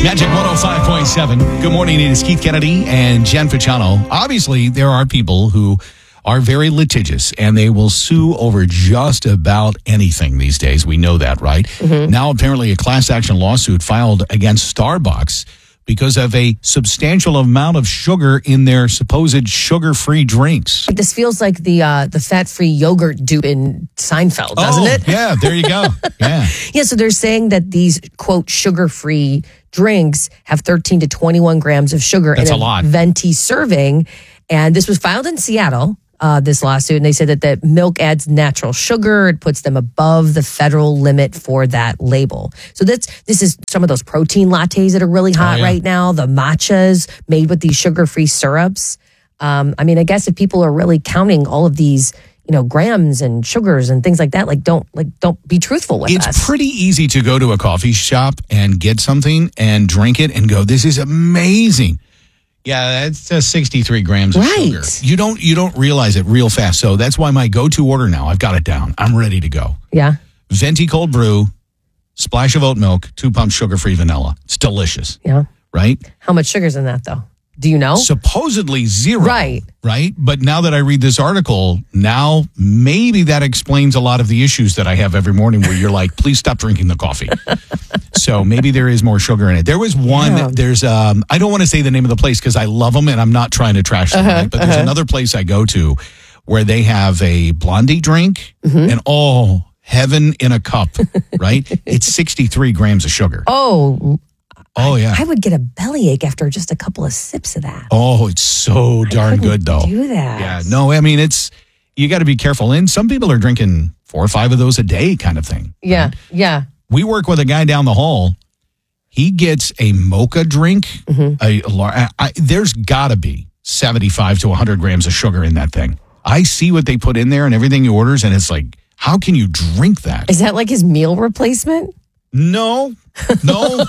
Magic 105.7. Good morning. It is Keith Kennedy and Jen Pachano. Obviously, there are people who are very litigious and they will sue over just about anything these days. We know that, right? Now, apparently, a class action lawsuit filed against Starbucks because of a substantial amount of sugar in their supposed sugar-free drinks. This feels like the fat-free yogurt dupe in Seinfeld, doesn't it? Yeah, there you go. Yeah. Yeah, so they're saying that these, quote, sugar-free drinks have 13 to 21 grams of sugar That's in a lot. venti serving. And this was filed in Seattle, this lawsuit. And they said that the milk adds natural sugar. It puts them above the federal limit for that label. So this is some of those protein lattes that are really hot right now, the matchas made with these sugar-free syrups. I mean, I guess if people are really counting all of these, grams and sugars and things like that, don't be truthful with us. It's pretty easy to go to a coffee shop and get something and drink it and go, this is amazing. Yeah, that's 63 grams of sugar. You don't realize it real fast. So that's why my go-to order now, I've got it down. I'm ready to go. Yeah. Venti cold brew, splash of oat milk, 2 pumps sugar-free vanilla. It's delicious. Yeah. Right? How much sugar's in that, though? Do you know? Supposedly 0. Right. Right? But now that I read this article, now maybe that explains a lot of the issues that I have every morning where you're like, please stop drinking the coffee. So maybe there is more sugar in it. There was one, there's, I don't want to say the name of the place because I love them and I'm not trying to trash them, right? But there's another place I go to where they have a blondie drink and heaven in a cup, right? It's 63 grams of sugar. Oh, yeah. I would get a bellyache after just a couple of sips of that. Oh, it's so darn good, though. Do that. Yeah. No, I mean, you got to be careful. And some people are drinking 4 or 5 of those a day kind of thing. Yeah. Right? Yeah. We work with a guy down the hall. He gets a mocha drink. There's got to be 75 to 100 grams of sugar in that thing. I see what they put in there and everything he orders, and it's like, how can you drink that? Is that like his meal replacement? No. Dear.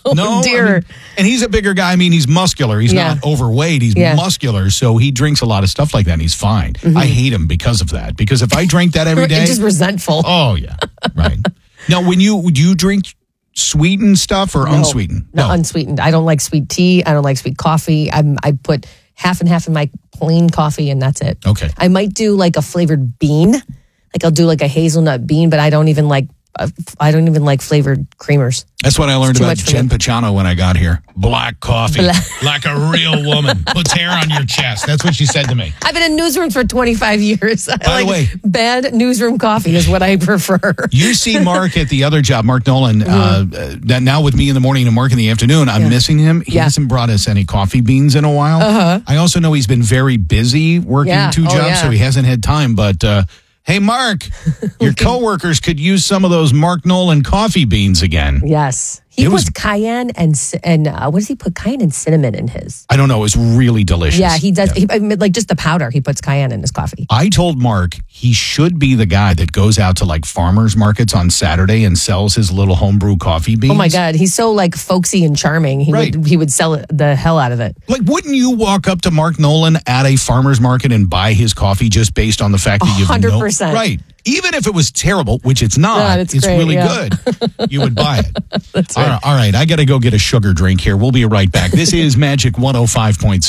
And he's a bigger guy. I mean, he's muscular. He's not overweight. He's muscular. So he drinks a lot of stuff like that and he's fine. I hate him because of that. Because if I drank that every day. It's just resentful. Oh, yeah. Right. Now, do you drink sweetened stuff or unsweetened? No, unsweetened. I don't like sweet tea. I don't like sweet coffee. I put half and half in my plain coffee and that's it. Okay. I might do like a flavored bean. Like I'll do like a hazelnut bean, but I don't even like flavored creamers. That's what I learned about Jen Pachano when I got here. Black coffee. Like a real woman. Puts hair on your chest. That's what she said to me. I've been in newsrooms for 25 years. By the way, bad newsroom coffee is what I prefer. You see Mark at the other job, Mark Nolan, that now with me in the morning and Mark in the afternoon. I'm missing him. He hasn't brought us any coffee beans in a while. I also know he's been very busy working 2 jobs, so he hasn't had time. But hey, Mark, your coworkers could use some of those Mark Nolan coffee beans again. Yes. He puts cayenne and what does he put? Cayenne and cinnamon in his. I don't know. It's really delicious. Yeah, he does. Yeah. Like just the powder, he puts cayenne in his coffee. I told Mark he should be the guy that goes out to like farmers markets on Saturday and sells his little homebrew coffee beans. Oh my God, he's so like folksy and charming. He would sell the hell out of it. Like, wouldn't you walk up to Mark Nolan at a farmer's market and buy his coffee just based on the fact that you've 100%. Right. Even if it was terrible, which it's not, it's great, really good. You would buy it. That's right. All right, I got to go get a sugar drink here. We'll be right back. This is Magic 105.7.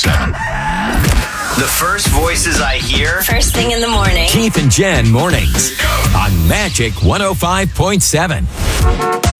The first voices I hear. First thing in the morning. Keith and Jen mornings on Magic 105.7.